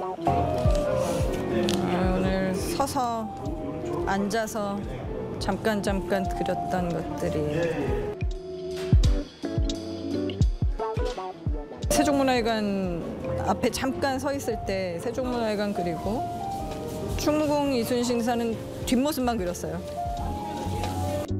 오늘 서서 앉아서 잠깐 그렸던 것들이 세종문화회관 앞에 잠깐 서 있을 때 세종문화회관 그리고 충무공 이순신사는 뒷모습만 그렸어요.